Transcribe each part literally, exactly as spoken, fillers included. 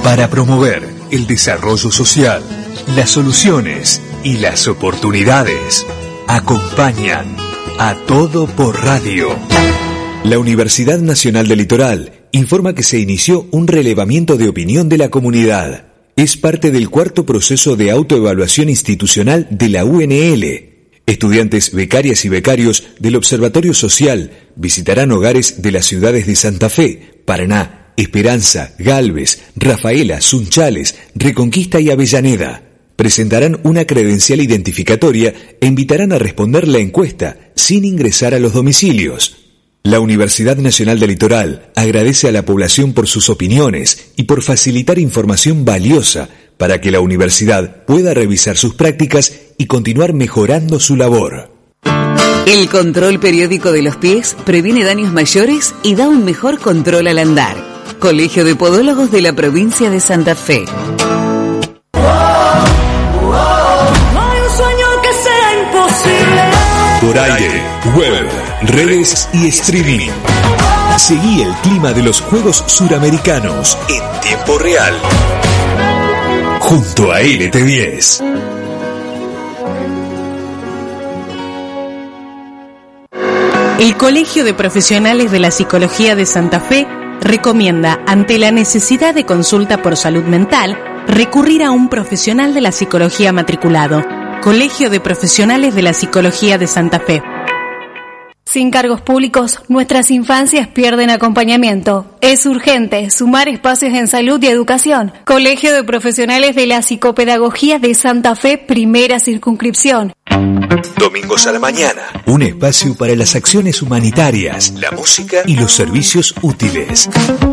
para promover el desarrollo social, las soluciones y las oportunidades. Acompañan a Todo por Radio. La Universidad Nacional del Litoral informa que se inició un relevamiento de opinión de la comunidad. Es parte del cuarto proceso de autoevaluación institucional de la U N L. Estudiantes, becarias y becarios del Observatorio Social visitarán hogares de las ciudades de Santa Fe, Paraná, Esperanza, Galvez, Rafaela, Sunchales, Reconquista y Avellaneda. Presentarán una credencial identificatoria e invitarán a responder la encuesta sin ingresar a los domicilios. La Universidad Nacional del Litoral agradece a la población por sus opiniones y por facilitar información valiosa para que la universidad pueda revisar sus prácticas y continuar mejorando su labor. El control periódico de los pies previene daños mayores y da un mejor control al andar. Colegio de Podólogos de la provincia de Santa Fe. Por aire, web, redes y streaming. Seguí el clima de los Juegos Suramericanos en tiempo real. Junto a L T diez. El Colegio de Profesionales de la Psicología de Santa Fe recomienda, ante la necesidad de consulta por salud mental, recurrir a un profesional de la psicología matriculado. Colegio de Profesionales de la Psicología de Santa Fe. Sin cargos públicos, nuestras infancias pierden acompañamiento. Es urgente sumar espacios en salud y educación. Colegio de Profesionales de la Psicopedagogía de Santa Fe, primera circunscripción. Domingos a la mañana, un espacio para las acciones humanitarias, la música y los servicios útiles.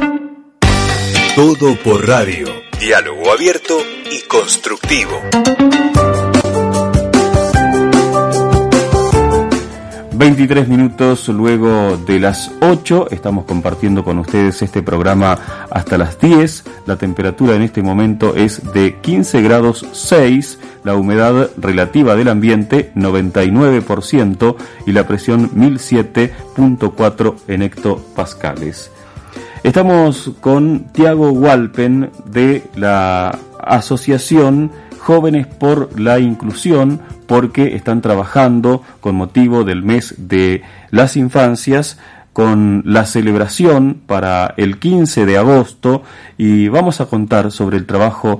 Todo por radio. Diálogo abierto y constructivo. veintitrés minutos luego de las ocho, estamos compartiendo con ustedes este programa hasta las diez. La temperatura en este momento es de quince grados seis, la humedad relativa del ambiente noventa y nueve por ciento y la presión mil siete punto cuatro en hectopascales. Estamos con Tiago Walpen de la Asociación Jóvenes por la Inclusión, porque están trabajando con motivo del mes de las infancias con la celebración para el quince de agosto, y vamos a contar sobre el trabajo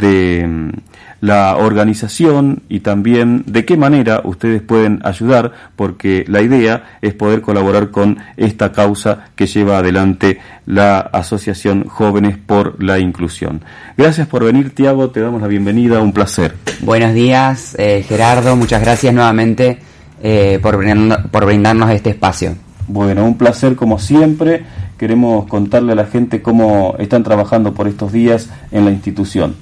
de la organización y también de qué manera ustedes pueden ayudar, porque la idea es poder colaborar con esta causa que lleva adelante la Asociación Jóvenes por la Inclusión. Gracias por venir, Tiago, te damos la bienvenida, un placer. Buenos días, eh, Gerardo, muchas gracias nuevamente eh, por, brindarnos, por brindarnos este espacio. Bueno, un placer como siempre. Queremos contarle a la gente cómo están trabajando por estos días en la institución.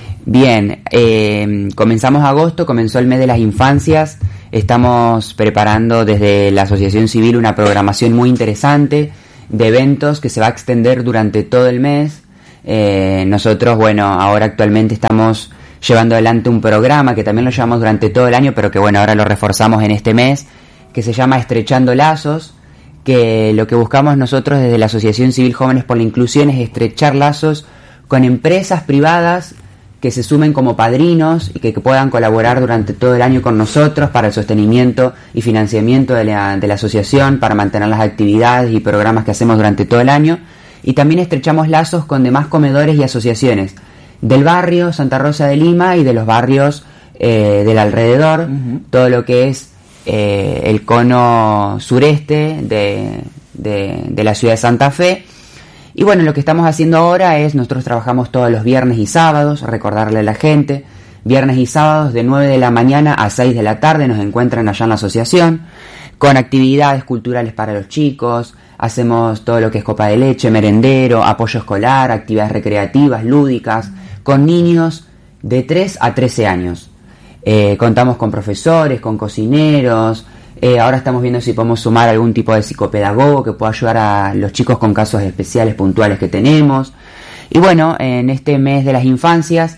Bien, eh, comenzamos agosto, comenzó el mes de las infancias. Estamos preparando desde la Asociación Civil una programación muy interesante de eventos que se va a extender durante todo el mes. Eh, nosotros, bueno, ahora actualmente estamos llevando adelante un programa que también lo llevamos durante todo el año, pero que bueno, ahora lo reforzamos en este mes, que se llama Estrechando Lazos, que lo que buscamos nosotros desde la Asociación Civil Jóvenes por la Inclusión es estrechar lazos con empresas privadas que se sumen como padrinos y que, que puedan colaborar durante todo el año con nosotros para el sostenimiento y financiamiento de la, de la asociación, para mantener las actividades y programas que hacemos durante todo el año. Y también estrechamos lazos con demás comedores y asociaciones del barrio Santa Rosa de Lima y de los barrios eh, del alrededor, uh-huh. Todo lo que es eh, el cono sureste de, de, de la ciudad de Santa Fe. Y bueno, lo que estamos haciendo ahora es, nosotros trabajamos todos los viernes y sábados, recordarle a la gente, viernes y sábados de nueve de la mañana a seis de la tarde nos encuentran allá en la asociación, con actividades culturales para los chicos, hacemos todo lo que es copa de leche, merendero, apoyo escolar, actividades recreativas, lúdicas, con niños de tres a trece años. Eh, contamos con profesores, con cocineros. Eh, ahora estamos viendo si podemos sumar algún tipo de psicopedagogo que pueda ayudar a los chicos con casos especiales puntuales que tenemos. Y bueno, en este mes de las infancias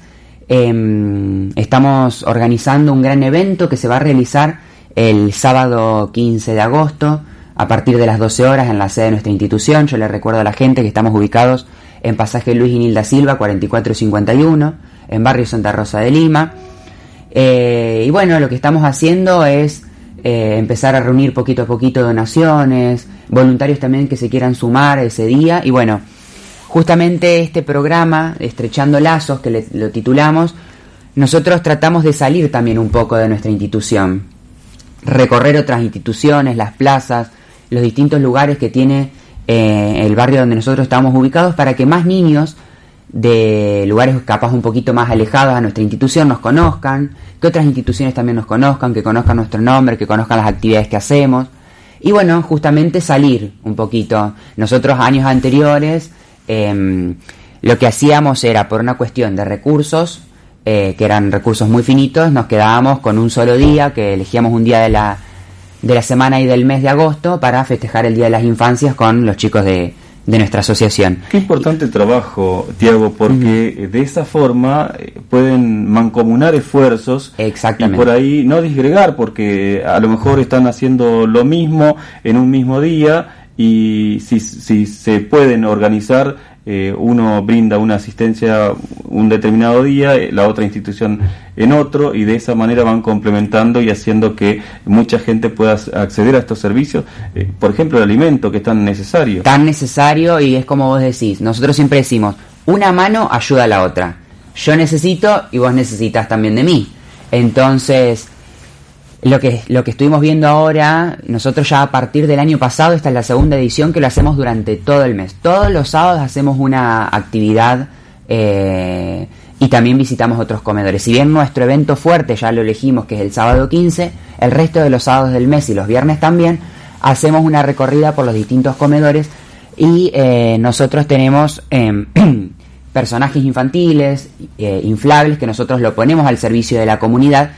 eh, estamos organizando un gran evento que se va a realizar el sábado quince de agosto a partir de las doce horas en la sede de nuestra institución. Yo les recuerdo a la gente que estamos ubicados en Pasaje Luis y Nilda Silva cuarenta y cuatro cincuenta y uno, en Barrio Santa Rosa de Lima. Eh, y bueno, lo que estamos haciendo es eh, empezar a reunir poquito a poquito donaciones, voluntarios también que se quieran sumar ese día. Y bueno, justamente este programa, Estrechando Lazos, que le, lo titulamos, nosotros tratamos de salir también un poco de nuestra institución, recorrer otras instituciones, las plazas, los distintos lugares que tiene eh, el barrio donde nosotros estamos ubicados, para que más niños de lugares capaz un poquito más alejados a nuestra institución nos conozcan, que otras instituciones también nos conozcan, que conozcan nuestro nombre, que conozcan las actividades que hacemos. Y bueno, justamente salir un poquito. Nosotros años anteriores eh, lo que hacíamos era, por una cuestión de recursos, eh, que eran recursos muy finitos, nos quedábamos con un solo día, que elegíamos un día de la, de la semana y del mes de agosto para festejar el Día de las Infancias con los chicos de, de nuestra asociación. Qué importante trabajo, Tiago, porque uh-huh. de esa forma pueden mancomunar esfuerzos. Exactamente. Y por ahí no disgregar, porque a lo mejor están haciendo lo mismo en un mismo día, y si, si se pueden organizar, eh, uno brinda una asistencia un determinado día, la otra institución en otro, y de esa manera van complementando y haciendo que mucha gente pueda acceder a estos servicios, eh, por ejemplo el alimento, que es tan necesario. Tan necesario, y es como vos decís, nosotros siempre decimos, una mano ayuda a la otra, yo necesito y vos necesitas también de mí. Entonces, lo que, lo que estuvimos viendo ahora, nosotros ya a partir del año pasado, esta es la segunda edición que lo hacemos durante todo el mes. Todos los sábados hacemos una actividad eh, y también visitamos otros comedores. Si bien nuestro evento fuerte ya lo elegimos, que es el sábado quince, el resto de los sábados del mes y los viernes también, hacemos una recorrida por los distintos comedores, y eh, nosotros tenemos eh, personajes infantiles, eh, inflables, que nosotros lo ponemos al servicio de la comunidad,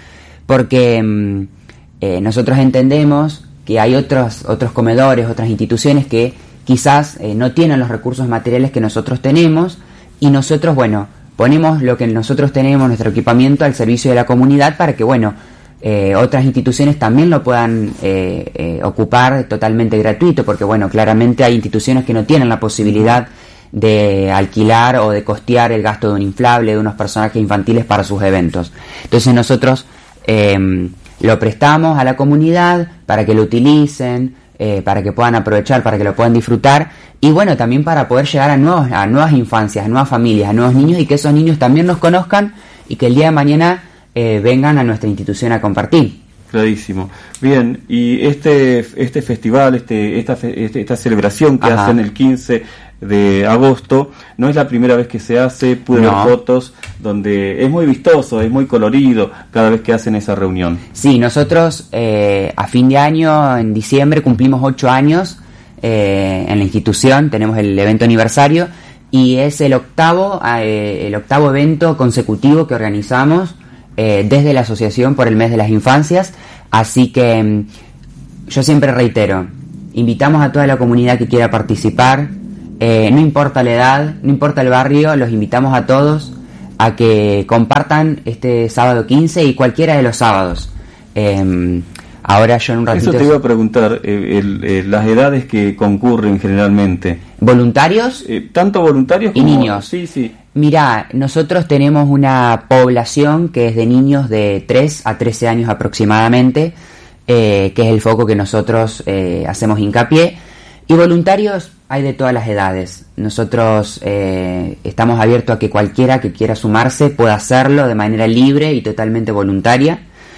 porque eh, nosotros entendemos que hay otros otros comedores, otras instituciones que quizás eh, no tienen los recursos materiales que nosotros tenemos, y nosotros, bueno, ponemos lo que nosotros tenemos, nuestro equipamiento, al servicio de la comunidad, para que, bueno, eh, otras instituciones también lo puedan eh, eh, ocupar totalmente gratuito, porque, bueno, claramente hay instituciones que no tienen la posibilidad de alquilar o de costear el gasto de un inflable, de unos personajes infantiles para sus eventos. Entonces nosotros Eh, lo prestamos a la comunidad para que lo utilicen, eh, para que puedan aprovechar, para que lo puedan disfrutar, y bueno, también para poder llegar a, nuevos, a nuevas infancias, a nuevas familias, a nuevos niños, y que esos niños también nos conozcan y que el día de mañana eh, vengan a nuestra institución a compartir. Clarísimo. Bien, y este este festival, este esta este, esta celebración que Ajá. hacen el quince de agosto, no es la primera vez que se hace. Pude no. ver fotos donde es muy vistoso, es muy colorido cada vez que hacen esa reunión. Sí, nosotros eh, a fin de año, en diciembre, cumplimos ocho años eh, en la institución, tenemos el evento aniversario, y es el octavo, eh, el octavo evento consecutivo que organizamos Eh, desde la asociación por el mes de las infancias. Así que yo siempre reitero, invitamos a toda la comunidad que quiera participar, eh, no importa la edad, no importa el barrio, los invitamos a todos a que compartan este sábado quince y cualquiera de los sábados. Eh, ahora yo en un ratito... Eso te iba a preguntar, eh, el, eh, las edades que concurren generalmente. ¿Voluntarios? Eh, tanto voluntarios y como... niños. Sí, sí. Mirá, nosotros tenemos una población que es de niños de tres a trece años aproximadamente, eh, que es el foco que nosotros eh, hacemos hincapié, y voluntarios hay de todas las edades. Nosotros eh, estamos abiertos a que cualquiera que quiera sumarse pueda hacerlo de manera libre y totalmente voluntaria.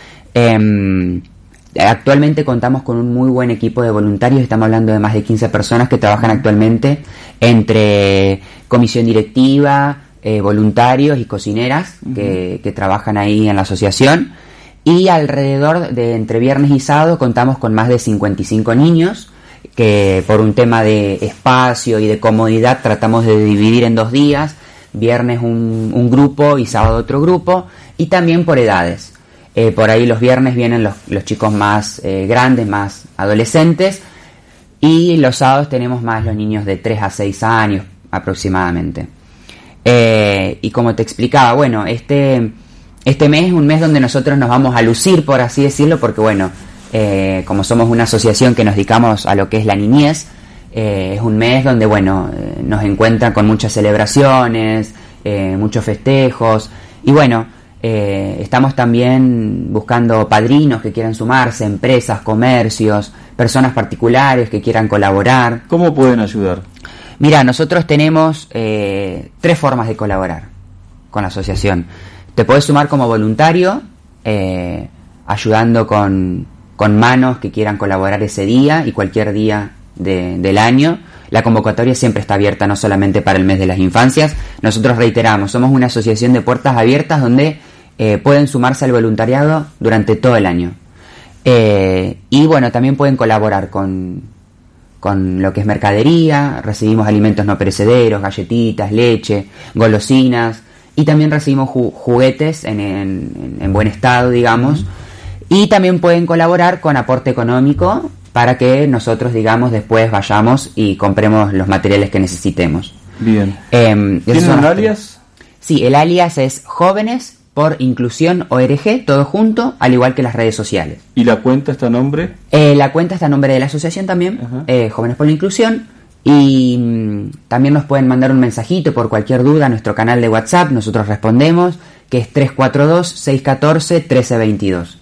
Eh, actualmente contamos con un muy buen equipo de voluntarios, estamos hablando de más de quince personas que trabajan actualmente entre comisión directiva, Eh, voluntarios y cocineras uh-huh. que, que trabajan ahí en la asociación, y alrededor de entre viernes y sábado contamos con más de cincuenta y cinco niños que por un tema de espacio y de comodidad tratamos de dividir en dos días, viernes un, un grupo y sábado otro grupo, y también por edades. Eh, por ahí los viernes vienen los, los chicos más eh, grandes, más adolescentes, y los sábados tenemos más los niños de tres a seis años aproximadamente. Eh, y como te explicaba, bueno, este, este mes es un mes donde nosotros nos vamos a lucir, por así decirlo, porque bueno, eh, como somos una asociación que nos dedicamos a lo que es la niñez, Eh, es un mes donde, bueno, eh, nos encuentran con muchas celebraciones, eh, muchos festejos, y bueno, eh, estamos también buscando padrinos que quieran sumarse, empresas, comercios, personas particulares que quieran colaborar. ¿Cómo pueden ayudar? Mira, nosotros tenemos eh, tres formas de colaborar con la asociación. Te podés sumar como voluntario, eh, ayudando con, con manos que quieran colaborar ese día y cualquier día de, del año. La convocatoria siempre está abierta, no solamente para el mes de las infancias. Nosotros reiteramos, somos una asociación de puertas abiertas donde eh, pueden sumarse al voluntariado durante todo el año. Eh, y bueno, también pueden colaborar con, con lo que es mercadería. Recibimos alimentos no perecederos, galletitas, leche, golosinas, y también recibimos ju- juguetes en, en, en buen estado, digamos. Y también pueden colaborar con aporte económico para que nosotros, digamos, después vayamos y compremos los materiales que necesitemos. Bien. Eh, ¿Tienen un alias? Sí, el alias es Jóvenes por Inclusión O R G, todo junto, al igual que las redes sociales. ¿Y la cuenta está a nombre? Eh, la cuenta está a nombre de la asociación también, eh, Jóvenes por la Inclusión, y mmm, también nos pueden mandar un mensajito por cualquier duda a nuestro canal de WhatsApp, nosotros respondemos, que es tres cuatro dos, seis uno cuatro, uno tres dos dos.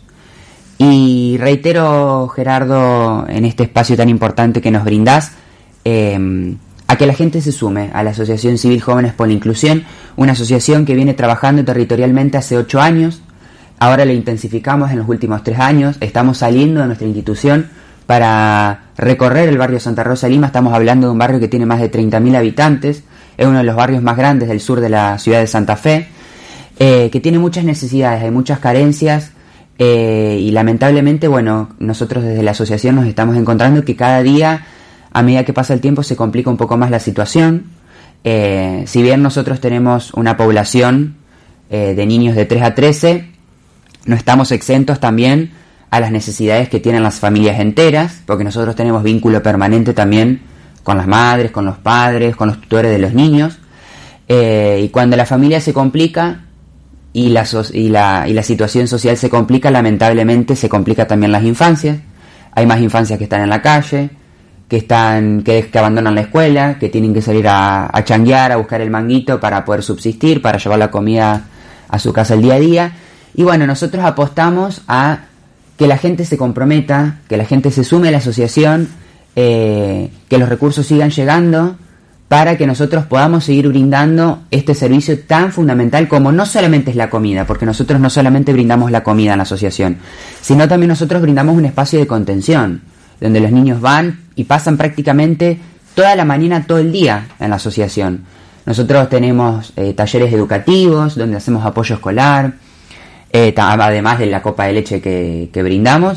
Y reitero, Gerardo, en este espacio tan importante que nos brindás, eh, a que la gente se sume a la Asociación Civil Jóvenes por la Inclusión, una asociación que viene trabajando territorialmente hace ocho años, ahora lo intensificamos en los últimos tres años, estamos saliendo de nuestra institución para recorrer el barrio Santa Rosa de Lima. Estamos hablando de un barrio que tiene más de treinta mil habitantes, es uno de los barrios más grandes del sur de la ciudad de Santa Fe, eh, que tiene muchas necesidades, hay muchas carencias, eh, y lamentablemente, bueno, nosotros desde la asociación nos estamos encontrando que cada día, a medida que pasa el tiempo, se complica un poco más la situación. Eh, si bien nosotros tenemos una población eh, de niños de tres a trece, no estamos exentos también a las necesidades que tienen las familias enteras, porque nosotros tenemos vínculo permanente también con las madres, con los padres, con los tutores de los niños, eh, y cuando la familia se complica y la, so- y, la, y la situación social se complica, lamentablemente se complica también las infancias. Hay más infancias que están en la calle, que están que, que abandonan la escuela, que tienen que salir a, a changuear, a buscar el manguito para poder subsistir, para llevar la comida a su casa el día a día. Y bueno, nosotros apostamos a que la gente se comprometa, que la gente se sume a la asociación, eh, que los recursos sigan llegando para que nosotros podamos seguir brindando este servicio tan fundamental como no solamente es la comida, porque nosotros no solamente brindamos la comida en la asociación, sino también nosotros brindamos un espacio de contención, donde los niños van y pasan prácticamente toda la mañana, todo el día en la asociación. Nosotros tenemos eh, talleres educativos, donde hacemos apoyo escolar, eh, ta- además de la copa de leche que, que brindamos,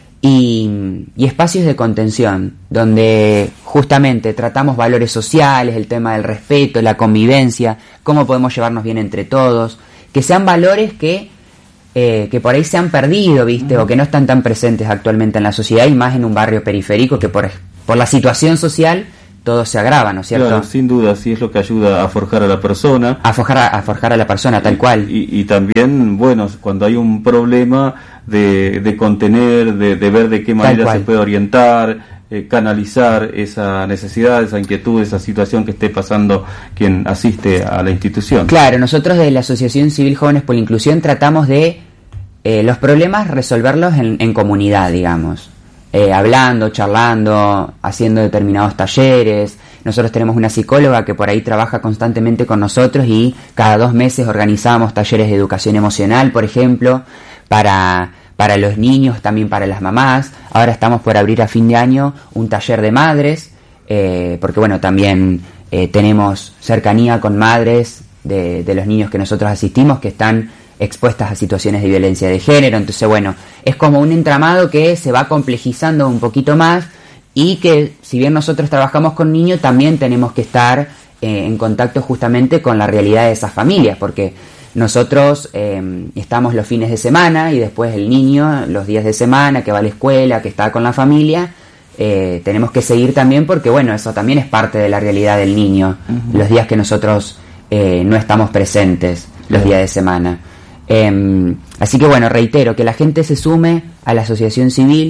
y, y espacios de contención, donde justamente tratamos valores sociales, el tema del respeto, la convivencia, cómo podemos llevarnos bien entre todos, que sean valores que, eh, que por ahí se han perdido, ¿viste? O que no están tan presentes actualmente en la sociedad, y más en un barrio periférico que por, por la situación social todo se agrava, ¿no es cierto? Claro, sin duda, sí es lo que ayuda a forjar a la persona. A forjar a, a forjar a la persona, tal y, cual. Y, y también, bueno, cuando hay un problema de, de contener, de, de ver de qué manera se puede orientar, eh, canalizar esa necesidad, esa inquietud, esa situación que esté pasando quien asiste a la institución. Claro, nosotros de la Asociación Civil Jóvenes por la Inclusión tratamos de eh, los problemas resolverlos en, en comunidad, digamos. Eh, hablando, charlando, haciendo determinados talleres. Nosotros tenemos una psicóloga que por ahí trabaja constantemente con nosotros y cada dos meses organizamos talleres de educación emocional, por ejemplo, para, para los niños, también para las mamás. Ahora estamos por abrir a fin de año un taller de madres, eh, porque bueno, también eh, tenemos cercanía con madres de, de los niños que nosotros asistimos, que están expuestas a situaciones de violencia de género. Entonces, bueno, es como un entramado que se va complejizando un poquito más, y que si bien nosotros trabajamos con niños, también tenemos que estar eh, en contacto justamente con la realidad de esas familias, porque nosotros eh, estamos los fines de semana y después el niño los días de semana que va a la escuela, que está con la familia, eh, tenemos que seguir también, porque bueno, eso también es parte de la realidad del niño, uh-huh. Los días que nosotros eh, no estamos presentes, los uh-huh. días de semana. Eh, así que bueno, reitero, que la gente se sume a la asociación civil,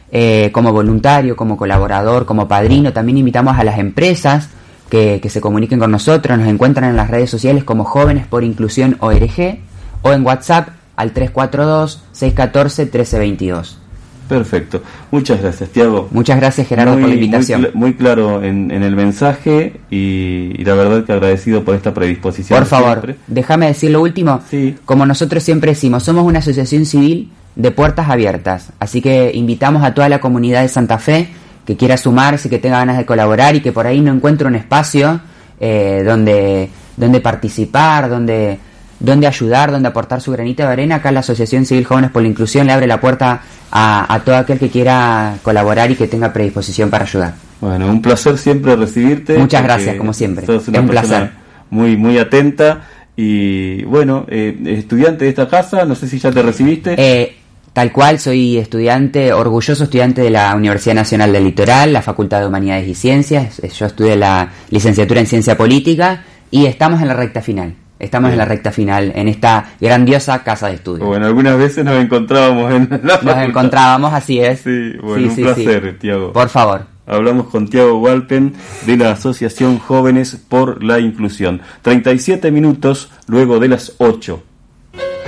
eh, como voluntario, como colaborador, como padrino. También invitamos a las empresas que, que se comuniquen con nosotros. Nos encuentran en las redes sociales como Jóvenes por Inclusión O R G o en WhatsApp al tres cuatro dos, seis uno cuatro, uno tres dos dos. Perfecto. Muchas gracias, Tiago. Muchas gracias, Gerardo, muy, por la invitación. Muy, cl- muy claro en, en el mensaje y, y la verdad que agradecido por esta predisposición. Por favor, siempre. déjame decir lo último. Sí. Como nosotros siempre decimos, somos una asociación civil de puertas abiertas. Así que invitamos a toda la comunidad de Santa Fe que quiera sumarse, que tenga ganas de colaborar y que por ahí no encuentre un espacio eh, donde, donde participar, donde... donde ayudar, donde aportar su granito de arena. Acá la Asociación Civil Jóvenes por la Inclusión le abre la puerta a, a todo aquel que quiera colaborar y que tenga predisposición para ayudar. Bueno, un placer siempre recibirte. Muchas gracias, como siempre. Sos una es un persona placer. Muy, muy atenta y bueno, eh, estudiante de esta casa, no sé si ya te recibiste. Eh, tal cual, soy estudiante, orgulloso estudiante de la Universidad Nacional del Litoral, la Facultad de Humanidades y Ciencias. Yo estudié la licenciatura en Ciencia Política y estamos en la recta final. Estamos Bien. en la recta final, en esta grandiosa casa de estudio. Bueno, algunas veces nos encontrábamos en la facultad. Nos encontrábamos, así es. Sí, bueno, sí, un sí, placer, sí. Tiago. Por favor. Hablamos con Tiago Walpen de la Asociación Jóvenes por la Inclusión. treinta y siete minutos luego de las ocho.